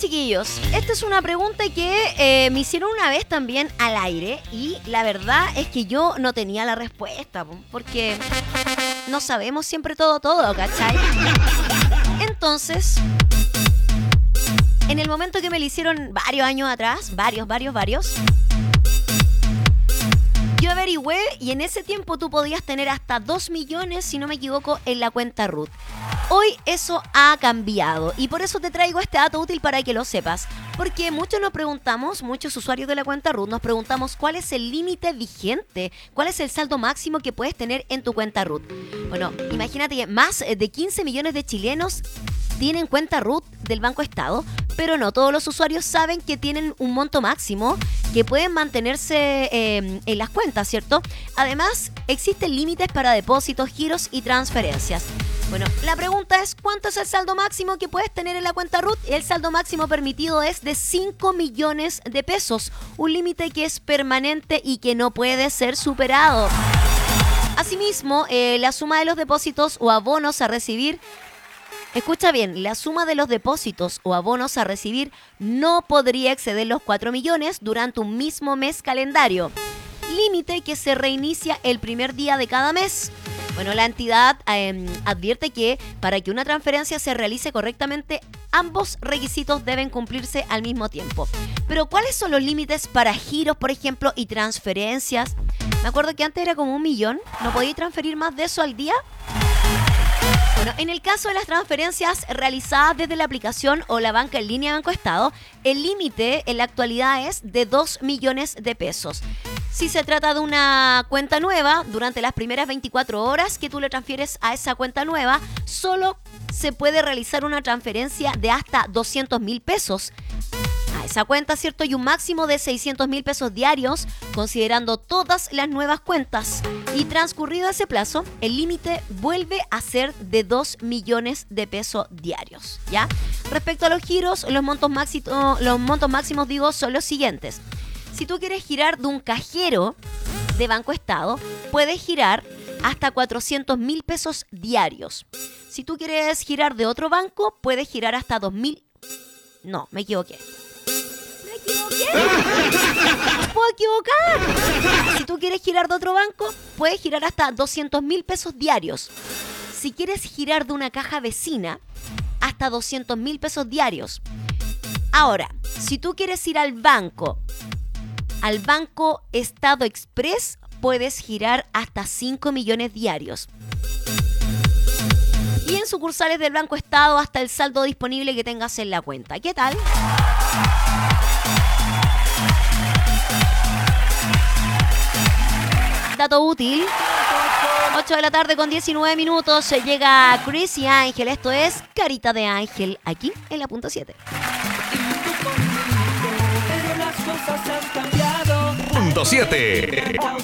chiquillos, esta es una pregunta que me hicieron una vez también al aire y la verdad es que yo no tenía la respuesta, porque no sabemos siempre todo, ¿cachai? Entonces, en el momento que me la hicieron varios años atrás, varios, yo averigüé y en ese tiempo tú podías tener hasta 2 millones, si no me equivoco, en la cuenta RUT. Hoy eso ha cambiado y por eso te traigo este dato útil para que lo sepas. Porque muchos usuarios de la cuenta RUT nos preguntamos cuál es el límite vigente, cuál es el saldo máximo que puedes tener en tu cuenta RUT. Bueno, imagínate que más de 15 millones de chilenos tienen cuenta RUT del Banco Estado, pero no todos los usuarios saben que tienen un monto máximo que pueden mantenerse en las cuentas, ¿cierto? Además, existen límites para depósitos, giros y transferencias. Bueno, la pregunta es, ¿cuánto es el saldo máximo que puedes tener en la cuenta RUT? El saldo máximo permitido es de 5 millones de pesos, un límite que es permanente y que no puede ser superado. Asimismo, la suma de los depósitos o abonos a recibir, escucha bien, la suma de los depósitos o abonos a recibir no podría exceder los 4 millones durante un mismo mes calendario, límite que se reinicia el primer día de cada mes. Bueno, la entidad advierte que para que una transferencia se realice correctamente, ambos requisitos deben cumplirse al mismo tiempo. Pero, ¿cuáles son los límites para giros, por ejemplo, y transferencias? Me acuerdo que antes era como 1 millón. ¿No podía transferir más de eso al día? Bueno, en el caso de las transferencias realizadas desde la aplicación o la banca en línea Banco Estado, el límite en la actualidad es de 2 millones de pesos. Si se trata de una cuenta nueva, durante las primeras 24 horas que tú le transfieres a esa cuenta nueva, solo se puede realizar una transferencia de hasta 200.000 pesos a esa cuenta, ¿cierto? Y un máximo de 600.000 pesos diarios, considerando todas las nuevas cuentas. Y transcurrido ese plazo, el límite vuelve a ser de 2 millones de pesos diarios, ¿ya? Respecto a los giros, los montos máximos son los siguientes. Si tú quieres girar de un cajero de Banco Estado, puedes girar hasta 400.000 pesos diarios. Si tú quieres girar de otro banco, puedes girar hasta 2.000. No, me equivoqué. ¿Me puedo equivocar? Si tú quieres girar de otro banco, puedes girar hasta 200.000 pesos diarios. Si quieres girar de una caja vecina, hasta 200.000 pesos diarios. Ahora, si tú quieres ir al banco Estado Express, puedes girar hasta 5 millones diarios. Y en sucursales del Banco Estado hasta el saldo disponible que tengas en la cuenta. ¿Qué tal? Dato útil. 8 de la tarde con 19 minutos. Llega Chris y Ángel. Esto es Carita de Ángel, aquí en la punto 7. Punto 7.